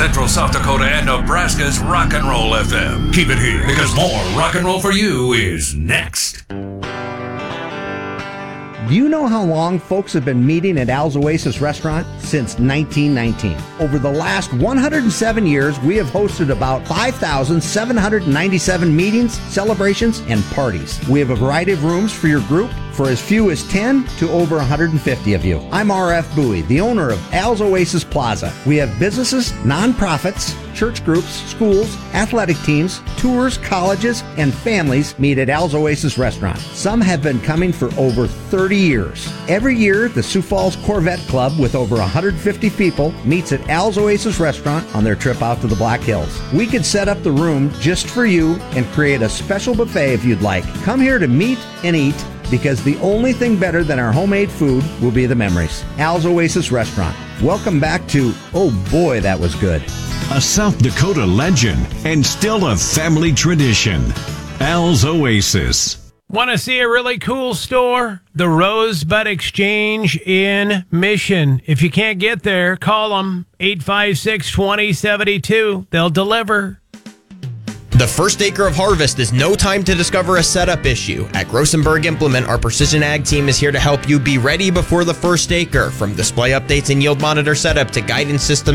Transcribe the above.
Central South Dakota and Nebraska's Rock and Roll FM. Keep it here, because more rock and roll for you is next. Do you know how long folks have been meeting at Al's Oasis Restaurant? Since 1919. Over the last 107 years, we have hosted about 5,797 meetings, celebrations, and parties. We have a variety of rooms for your group, for as few as 10 to over 150 of you. I'm R.F. Bowie, the owner of Al's Oasis Plaza. We have businesses, nonprofits, church groups, schools, athletic teams, tours, colleges, and families meet at Al's Oasis Restaurant. Some have been coming for over 30 years. Every year, the Sioux Falls Corvette Club, with over 150 people, meets at Al's Oasis Restaurant on their trip out to the Black Hills. We could set up the room just for you and create a special buffet if you'd like. Come here to meet and eat, because the only thing better than our homemade food will be the memories. Al's Oasis Restaurant. Welcome back to, oh boy, that was good. A South Dakota legend and still a family tradition. Al's Oasis. Want to see a really cool store? The Rosebud Exchange in Mission. If you can't get there, call them 856-2072. They'll deliver. The first acre of harvest is no time to discover a setup issue. At Grossenberg Implement, our Precision Ag team is here to help you be ready before the first acre. From display updates and yield monitor setup to guidance systems